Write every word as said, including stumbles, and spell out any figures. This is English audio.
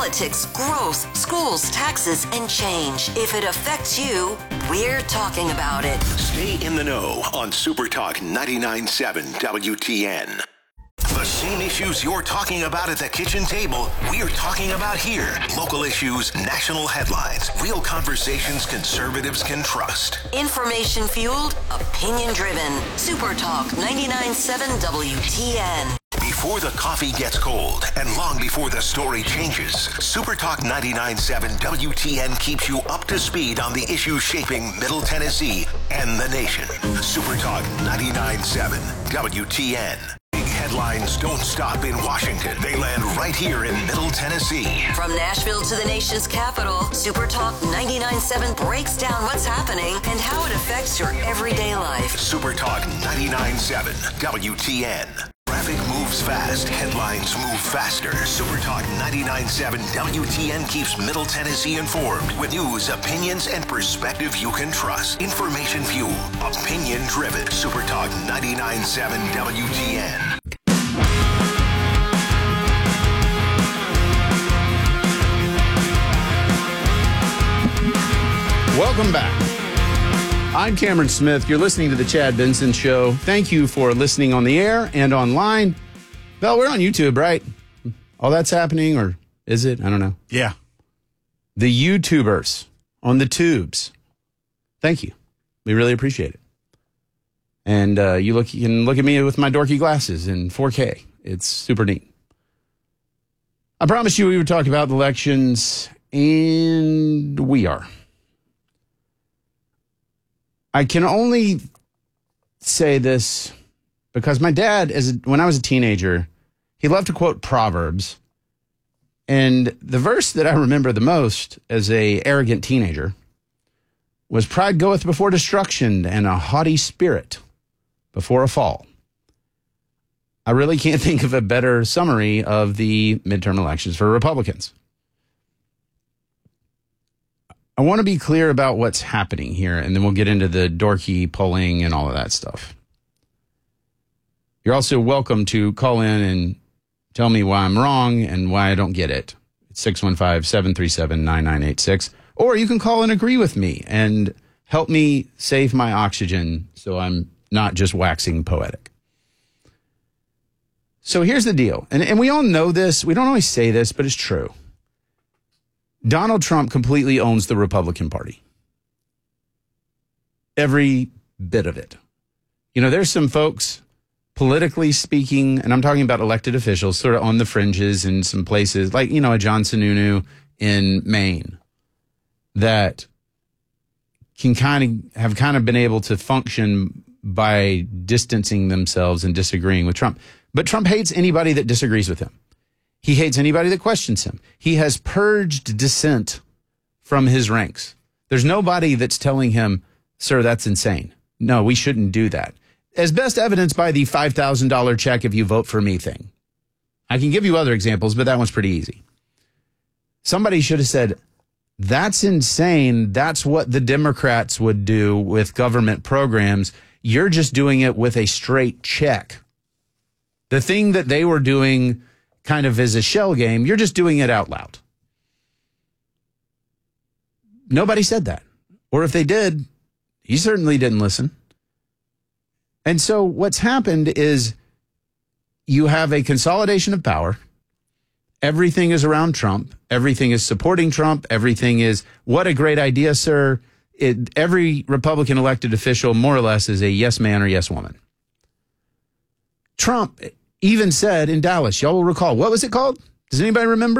politics, growth, schools, taxes, and change. If it affects you, we're talking about it. Stay in the know on Super Talk ninety-nine point seven W T N. The same issues you're talking about at the kitchen table, we're talking about here. Local issues, national headlines, real conversations conservatives can trust. Information fueled, opinion driven. Super Talk ninety-nine point seven W T N. Before the coffee gets cold and long before the story changes, Super Talk ninety-nine point seven W T N keeps you up to speed on the issues shaping Middle Tennessee and the nation. Super Talk ninety-nine point seven W T N. Headlines don't stop in Washington. They land right here in Middle Tennessee. From Nashville to the nation's capital, Super Talk ninety-nine point seven breaks down what's happening and how it affects your everyday life. Super Talk ninety-nine point seven W T N. Traffic moves fast. Headlines move faster. Super Talk ninety-nine point seven W T N keeps Middle Tennessee informed with news, opinions, and perspective you can trust. Information fuel, opinion driven. Super Talk ninety-nine point seven W T N. Welcome back. I'm Cameron Smith. You're listening to The Chad Benson Show. Thank you for listening on the air and online. Bell, we're on YouTube, right? All that's happening, or is it? I don't know. Yeah. The YouTubers on the tubes. Thank you. We really appreciate it. And uh, you look, you can look at me with my dorky glasses in four K. It's super neat. I promised you we would talk about the elections, and we are. I can only say this because my dad, as a, when I was a teenager, he loved to quote Proverbs. And the verse that I remember the most as a arrogant teenager was pride goeth before destruction and a haughty spirit before a fall. I really can't think of a better summary of the midterm elections for Republicans. I want to be clear about what's happening here, and then we'll get into the dorky polling and all of that stuff. You're also welcome to call in and tell me why I'm wrong and why I don't get it. It's six one five, seven three seven, nine nine eight six. Or you can call and agree with me and help me save my oxygen so I'm not just waxing poetic. So here's the deal, and, and we all know this. We don't always say this, but it's true. Donald Trump completely owns the Republican Party. Every bit of it. You know, there's some folks, politically speaking, and I'm talking about elected officials, sort of on the fringes in some places, like, you know, a John Sununu in Maine, that can kind of have kind of been able to function by distancing themselves and disagreeing with Trump. But Trump hates anybody that disagrees with him. He hates anybody that questions him. He has purged dissent from his ranks. There's nobody that's telling him, sir, that's insane. No, we shouldn't do that. As best evidenced by the five thousand dollars check if you vote for me thing. I can give you other examples, but that one's pretty easy. Somebody should have said, that's insane. That's what the Democrats would do with government programs. You're just doing it with a straight check. The thing that they were doing kind of as a shell game, you're just doing it out loud. Nobody said that. Or if they did, he certainly didn't listen. And so what's happened is you have a consolidation of power. Everything is around Trump. Everything is supporting Trump. Everything is, what a great idea, sir. It, every Republican elected official, more or less, is a yes man or yes woman. Trump even said in Dallas, y'all will recall, what was it called? Does anybody remember?